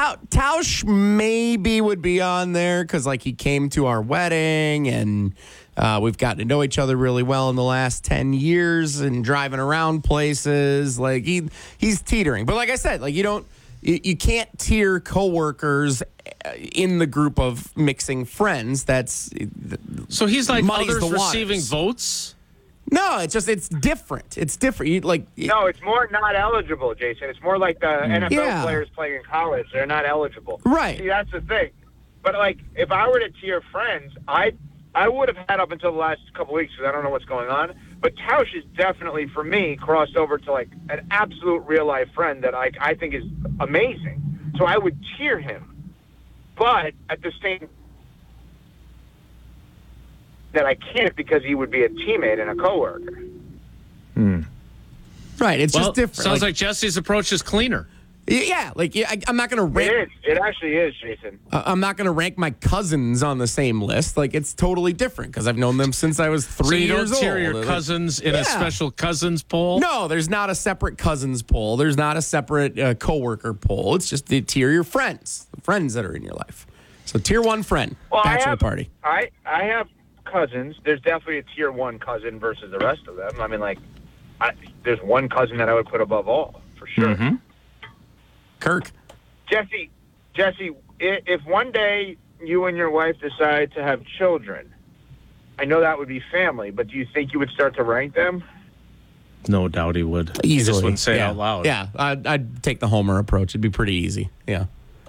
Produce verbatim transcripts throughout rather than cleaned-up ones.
Tau- Tausch maybe would be on there because, like, he came to our wedding and uh, we've gotten to know each other really well in the last ten years and driving around places. Like, he he's teetering. But like I said, like, you don't, you, you can't tier coworkers in the group of mixing friends. That's so he's like muddies others the waters. receiving votes. No, it's just it's different. It's different. You, like no, it's more not eligible, Jason. It's more like the N F L Yeah. players playing in college. They're not eligible. Right. See, that's the thing. But like, if I were to tier friends, I I would have had up until the last couple weeks because I don't know what's going on. But Tausch is definitely for me crossed over to like an absolute real life friend that I I think is amazing. So I would tier him, but at the same that I can't because he would be a teammate and a coworker. Hmm. right. It's Well, just different. sounds like Jesse's approach is cleaner. Yeah, like yeah, I, I'm not going to rank. It is. It actually is, Jason. Uh, I'm not going to rank my cousins on the same list. Like it's totally different because I've known them since I was So three you years don't tier old. your Like, cousins in Yeah. a special cousins poll? No, there's not a separate cousins poll. There's not a separate uh, coworker poll. It's just the tier your friends, the friends that are in your life. So tier one friend, Well, I bachelor have, party. I I have cousins. There's definitely a tier one cousin versus the rest of them. I mean, like, I, there's one cousin that I would put above all for sure. Mm-hmm. Kirk. Jesse, Jesse, i- if one day you and your wife decide to have children, I know that would be family, but do you think you would start to rank them? No doubt he would. Easily. He just wouldn't say it yeah. out loud. Yeah, I'd, I'd take the Homer approach. It'd be pretty easy. Yeah.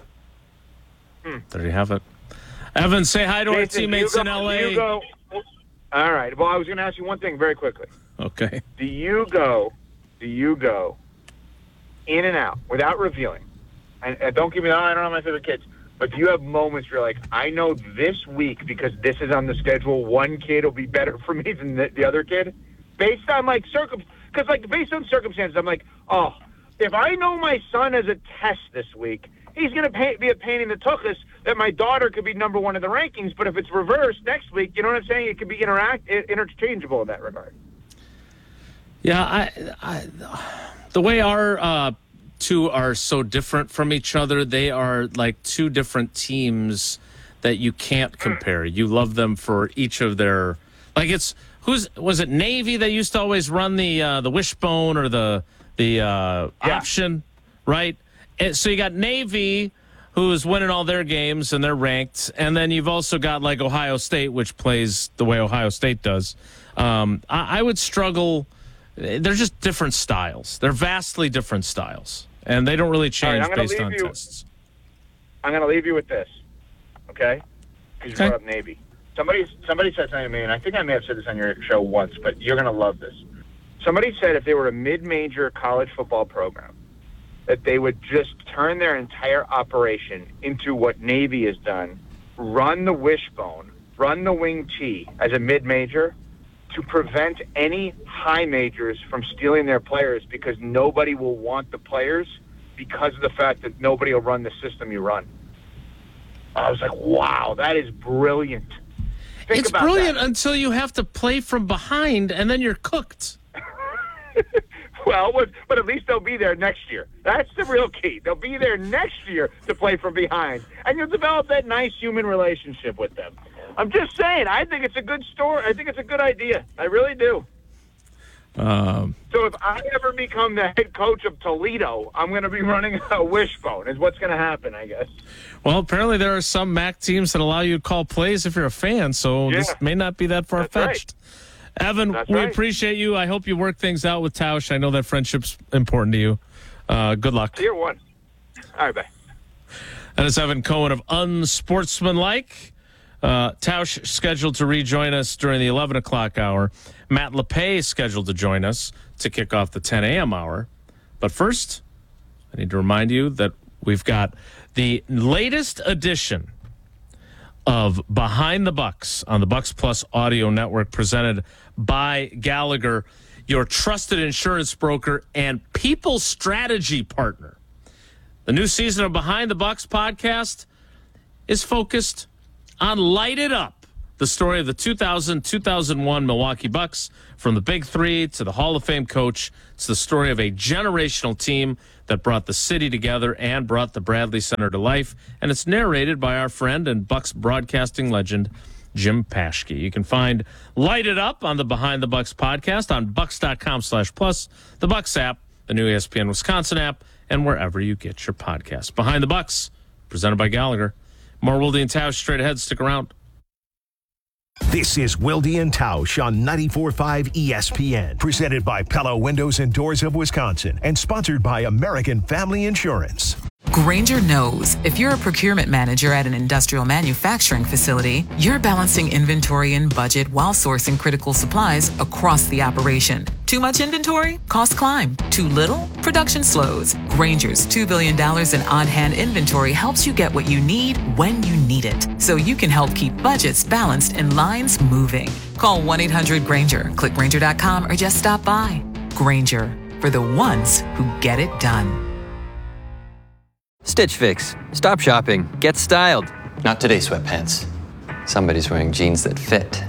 There you have it. Evan, say hi to our Jason, teammates you in go- L A. You go, all right. Well, I was going to ask you one thing very quickly. Okay. Do you go? Do you go in and out without revealing? And, and don't give me, oh, I don't know my favorite kids. But do you have moments where you're like, I know this week because this is on the schedule, one kid will be better for me than the, the other kid, based on like circum, because like based on circumstances, I'm like, oh, if I know my son has a test this week, he's going to be a pain in the tuchus that my daughter could be number one in the rankings. But if it's reversed next week, you know what I'm saying? It could be interact interchangeable in that regard. Yeah, I, I the way our uh, two are so different from each other, they are like two different teams that you can't compare. You love them for each of their, like it's who's was it Navy that used to always run the uh, the wishbone or the the uh, Yeah. option, right? And so you got Navy, who's winning all their games and they're ranked, and then you've also got like Ohio State, which plays the way Ohio State does. Um, I, I would struggle. They're just different styles. They're vastly different styles, and they don't really change I'm gonna based leave on you- tests. I'm going to leave you with this, okay? Because you Okay. brought up Navy. Somebody, somebody said something to me, and I think I may have said this on your show once, but you're going to love this. Somebody said if they were a mid-major college football program, that they would just turn their entire operation into what Navy has done, run the wishbone, run the wing T as a mid-major to prevent any high majors from stealing their players because nobody will want the players because of the fact that nobody will run the system you run. I was like, wow, that is brilliant. Think It's about brilliant that. until you have to play from behind, and then you're cooked. Well, but, but at least they'll be there next year. That's the real key. They'll be there next year to play from behind, and you'll develop that nice human relationship with them. I'm just saying, I think it's a good story. I think it's a good idea. I really do. Um, So if I ever become the head coach of Toledo, I'm going to be running a wishbone is what's going to happen, I guess. well, apparently there are some M A C teams that allow you to call plays if you're a fan, so Yeah. this may not be that far-fetched. Evan, That's we right. appreciate you. I hope you work things out with Tausch. I know that friendship's important to you. Uh, good luck. Tier one. All right, bye. That is Evan Cohen of Unsportsmanlike. Uh, Tausch scheduled to rejoin us during the eleven o'clock hour. Matt LePay scheduled to join us to kick off the ten a.m. hour. But first, I need to remind you that we've got the latest edition of Behind the Bucks on the Bucks Plus Audio Network, presented by Gallagher, your trusted insurance broker and people strategy partner. The new season of Behind the Bucks podcast is focused on Light It Up the story of the two thousand two thousand one Milwaukee Bucks, from the Big Three to the Hall of Fame coach. It's the story of a generational team that brought the city together and brought the Bradley Center to life. And it's narrated by our friend and Bucks broadcasting legend, Jim Paschke. You can find Light It Up on the Behind the Bucks podcast on bucks.com slash plus, the Bucks app, the new E S P N Wisconsin app, and wherever you get your podcasts. Behind the Bucks, presented by Gallagher. More Wilde and Tausch straight ahead. Stick around. This is Wilde and Tausch on ninety-four point five E S P N, presented by Pella Windows and Doors of Wisconsin, and sponsored by American Family Insurance. Grainger knows if you're a procurement manager at an industrial manufacturing facility, you're balancing inventory and budget while sourcing critical supplies across the operation. Too much inventory? Costs climb. Too little? Production slows. Grainger's two billion dollars in on-hand inventory helps you get what you need when you need it, so you can help keep budgets balanced and lines moving. Call one eight hundred Grainger, click Grainger dot com, or just stop by. Grainger, for the ones who get it done. Stitch Fix. Stop shopping. Get styled. Not today, sweatpants. Somebody's wearing jeans that fit.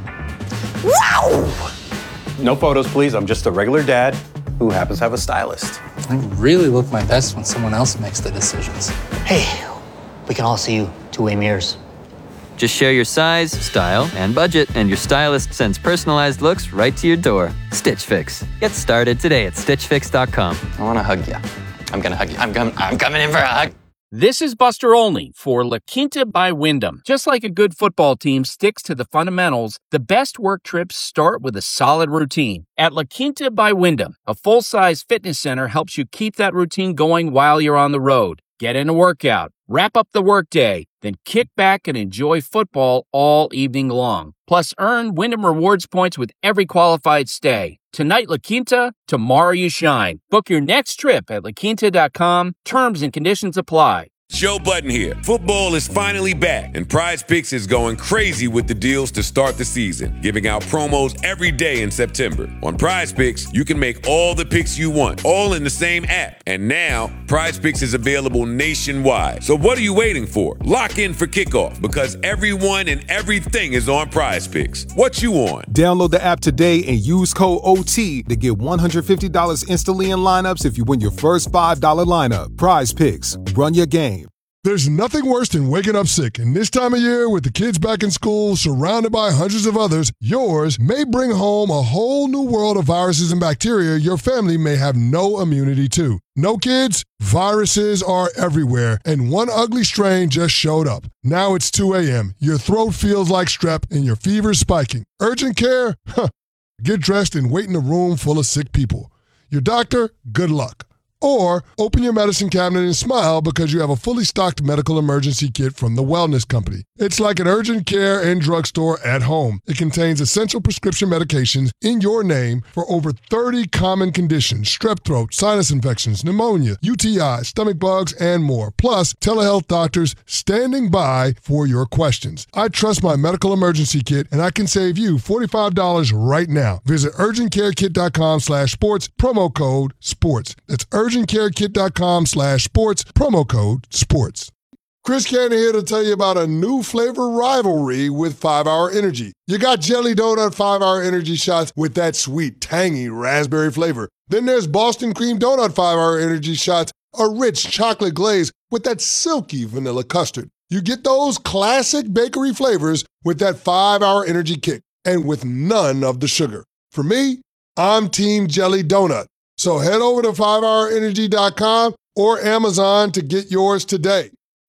Wow! No photos, please. I'm just a regular dad who happens to have a stylist. I really look my best when someone else makes the decisions. Hey, we can all see you two-way mirrors. Just share your size, style, and budget, and your stylist sends personalized looks right to your door. Stitch Fix. Get started today at stitch fix dot com. I want to hug you. I'm going to hug you. I'm, com- I'm coming in for a hug. This is Buster Olney for La Quinta by Wyndham. Just like a good football team sticks to the fundamentals, the best work trips start with a solid routine. At La Quinta by Wyndham, a full-size fitness center helps you keep that routine going while you're on the road. Get in a workout, wrap up the workday, then kick back and enjoy football all evening long. Plus, earn Wyndham Rewards points with every qualified stay. Tonight, La Quinta, tomorrow you shine. Book your next trip at la quinta dot com. Terms and conditions apply. Joe Budden here. Football is finally back, and Prize Picks is going crazy with the deals to start the season, giving out promos every day in September. On Prize Picks, you can make all the picks you want, all in the same app. And now, Prize Picks is available nationwide. So what are you waiting for? Lock in for kickoff, because everyone and everything is on Prize Picks. What you on? Download the app today and use code O T to get one hundred fifty dollars instantly in lineups if you win your first five dollars lineup. Prize Picks. Run your game. There's nothing worse than waking up sick, and this time of year, with the kids back in school, surrounded by hundreds of others, yours may bring home a whole new world of viruses and bacteria your family may have no immunity to. No kids? Viruses are everywhere, and one ugly strain just showed up. Now it's two a.m., your throat feels like strep, and your fever's spiking. Urgent care? Huh. Get dressed and wait in a room full of sick people. Your doctor? Good luck. Or open your medicine cabinet and smile because you have a fully stocked medical emergency kit from the Wellness Company. It's like an urgent care and drugstore at home. It contains essential prescription medications in your name for over thirty common conditions: strep throat, sinus infections, pneumonia, U T I, stomach bugs, and more. Plus, telehealth doctors standing by for your questions. I trust my medical emergency kit, and I can save you forty-five dollars right now. Visit urgent care kit dot com slash sports, promo code SPORTS. That's urgent care kit dot com slash sports, promo code SPORTS. Chris Cannon here to tell you about a new flavor rivalry with five hour Energy. You got Jelly Donut five hour Energy shots with that sweet, tangy raspberry flavor. Then there's Boston Cream Donut five hour Energy shots, a rich chocolate glaze with that silky vanilla custard. You get those classic bakery flavors with that five hour Energy kick, and with none of the sugar. For me, I'm Team Jelly Donut. So head over to five hour energy dot com or Amazon to get yours today.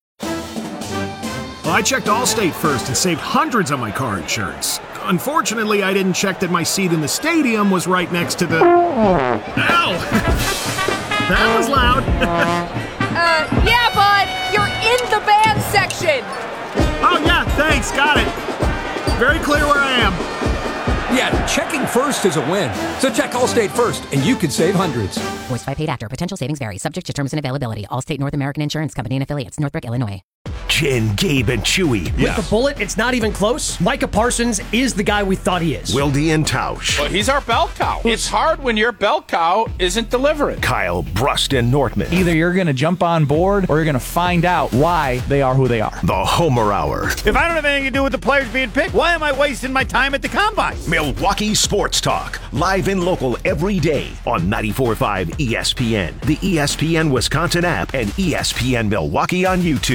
Well, I checked Allstate first and saved hundreds on my car insurance. Unfortunately, I didn't check that my seat in the stadium was right next to the... Ow! That was loud. uh, yeah, bud, you're in the band section. Oh, yeah, thanks, got it. Very clear where I am. Yeah, checking first is a win. So check Allstate first, and you could save hundreds. Voiced by paid actor. Potential savings vary. Subject to terms and availability. Allstate North American Insurance Company and affiliates. Northbrook, Illinois. Jen, Gabe, and Chewy. With the bullet, it's not even close. Micah Parsons is the guy we thought he is. Wildy and Tausch. Well, he's our bell cow. It's hard when your bell cow isn't delivering. Kyle, Brust, and Nortman. Either you're going to jump on board or you're going to find out why they are who they are. The Homer Hour. If I don't have anything to do with the players being picked, why am I wasting my time at the combine? Milwaukee Sports Talk. Live and local every day on ninety-four point five E S P N, the E S P N Wisconsin app, and E S P N Milwaukee on YouTube.